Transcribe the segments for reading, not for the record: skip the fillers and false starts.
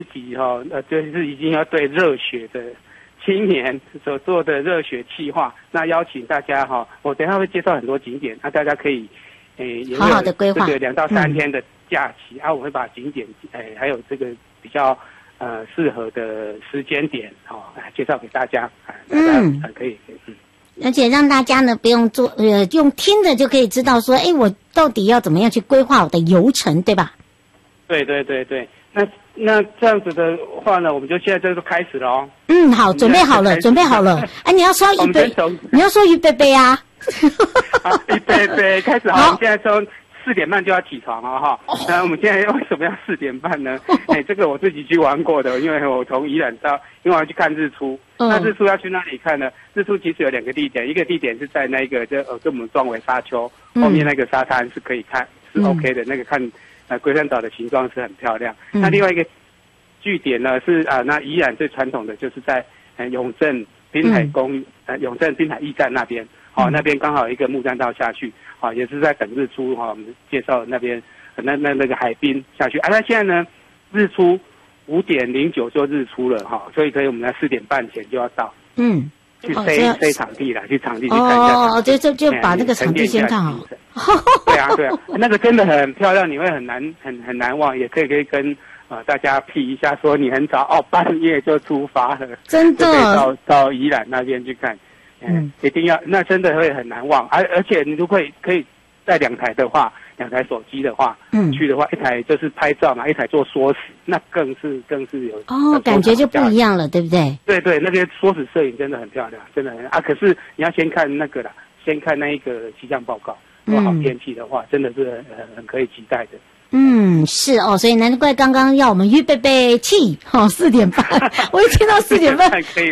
己就是已经要对热血的青年所做的热血企划，那邀请大家我等一下会介绍很多景点，那大家可以好好的规划这个2到3天的假期我会把景点还有这个比较适合的时间点介绍给大家大家可以而且让大家呢不用做用听着就可以知道说，我到底要怎么样去规划我的游程，对吧？ 对对对对，那这样子的话呢，我们就现在就开始了哦。 好，准备好了，准备好了。你要说预备，你要说预备备啊。 预备备，开始好。我们现在从4点半就要起床了哈。那我们现在为什么要4点半呢？这个我自己去玩过的，因为我从宜兰因为我要去看日出。那日出要去哪里看呢？日出其实有2个地点，一个地点是在那个就我们壮围沙丘后面那个沙滩是可以看，是 OK 的，那个看龟山岛的形状是很漂亮。那另外一个据点呢是那宜兰最传统的就是在永镇滨海永镇滨海驿站那边。那边刚好一个木栈道下去，也是在等日出我们介绍那边那个海滨下去那现在呢日出5点09就日出了所以可以我们在4点半前就要到去飞场地啦，去场地去看一下就把那个场地先看好。 对啊，那个真的很漂亮，你会很难忘，也可以跟大家批一下说你很早半夜就出发了， 真的就可以到宜兰那边去看。一定要，那真的会很难忘。而且你如果可以带2台的话，2台手机的话，去的话，一台就是拍照嘛，一台做缩时，那更是有感觉就不一样了，对不对？ 对对，那个缩时摄影真的很漂亮，真的很可是你要先看那个啦，先看那一个气象报告，如果好天气的话，真的是很可以期待的。 是所以难怪刚刚要我们预备备气4点半，我一听到4点半， 可以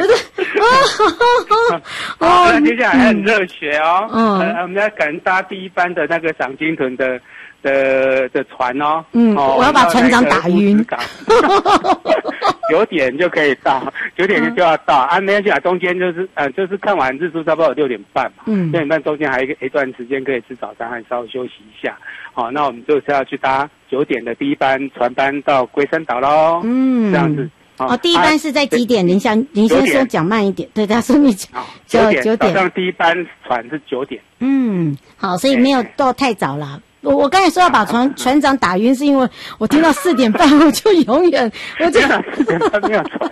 那接下来很热血我们要赶搭第1班的那个赏鲸豚的船我要把船长打晕。 9点就可以到，9点就要到没关系中间就是看完日出差不多6点半嘛，6点半中间还有一段时间可以吃早餐，还稍微休息一下。那我们就是要去搭9点的第1班船班到龟山岛咯。这样子。 第1班是在几点？林先生讲慢一点，对，他说你讲 9点，早上第1班船是9点。 好，所以没有到太早啦。我刚才说要把船长打晕，是因为我听到4点半，我就永远4 点半没有船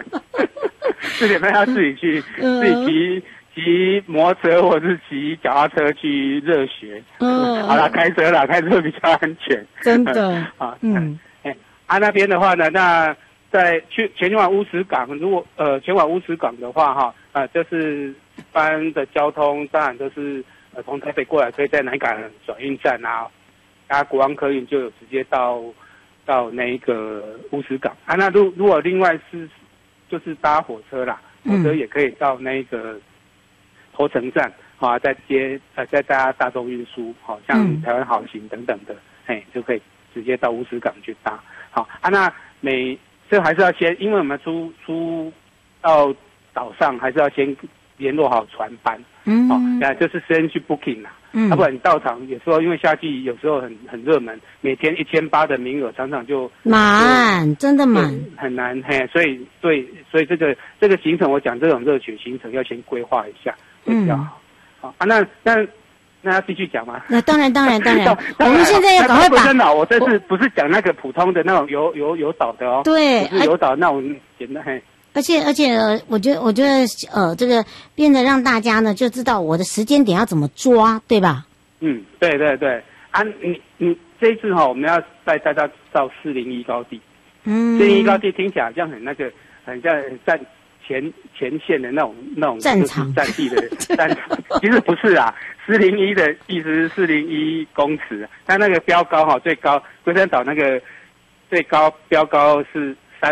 ，4点半要自己去自己骑摩托车或是骑脚踏车去热血。好啦，开车比较安全， 真的。 那边的话呢，那在前往乌石港，如果前往乌石港的话就是一般的交通当然都是从台北过来，可以在南港转运站搭国光客运就有直接到那个乌石港那如果另外就是搭火车啦，火车也可以到那个头城站再搭大众运输像台湾好行等等的就可以直接到乌石港去搭那这还是要先，因为我们出到岛上还是要先联络好船班就是先去 booking 啦不然你到场有时候因为夏季有时候很热门，每天1800的名额常常就满，真的满， 很难所以这个行程我讲这种热血行程要先规划一下会比较好那要继续讲吗？ 那当然我们现在要赶快把我这次不是讲那个普通的那种有岛的对， 不是有岛那种简单而且我觉得这个变得让大家呢就知道我的时间点要怎么抓，对吧？ 对对对你这一次我们要带大家到401高地，401高地听起来好像很像站前线的那种战场战地的战场，其实不是401的意思是401公尺，但那个标高最高龟山岛那个最高标高是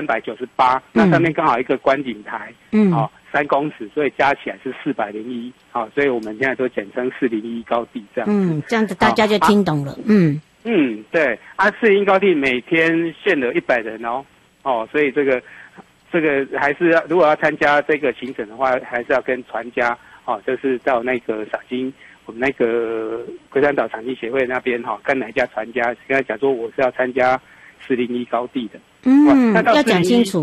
398，那上面刚好一个观景台，3公尺，所以加起来是401，所以我们现在都简称401高地这样。 这样子大家就听懂了。 对401高地每天限额100人所以这个还是要，如果要参加这个行程的话，还是要跟船家就是到那个赏鲸，我们那个龟山岛赏鲸协会那边看哪一家船家跟他讲说我是要参加401高地的。 要讲清楚。